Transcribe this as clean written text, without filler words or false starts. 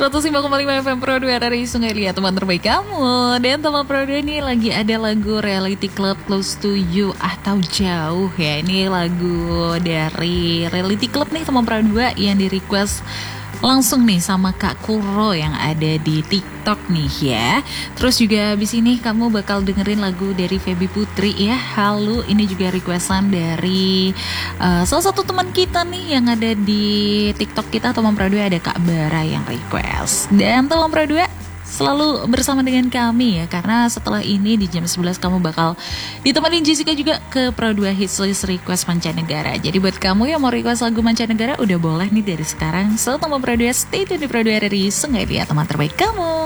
105,5 FM Pro 2 dari Sungai Liat, teman terbaik kamu. Dan teman Pro 2 ini lagi ada lagu Reality Club Close to You atau Jauh ya. Ini lagu dari Reality Club nih teman Pro 2 yang di request langsung nih sama Kak Kuro yang ada di TikTok nih ya. Terus juga abis ini kamu bakal dengerin lagu dari Feby Putri ya, Halu. Ini juga requestan dari salah satu teman kita nih yang ada di TikTok kita, teman Pro 2, ada Kak Bara yang request. Dan teman Pro 2 selalu bersama dengan kami ya, karena setelah ini di jam 11 kamu bakal ditemenin Jessica juga ke Pro 2 Hits List Request Mancanegara. Jadi buat kamu yang mau request lagu mancanegara udah boleh nih dari sekarang. So teman Pro 2 stay tune di Pro 2 dari Sungai Liat, teman terbaik kamu.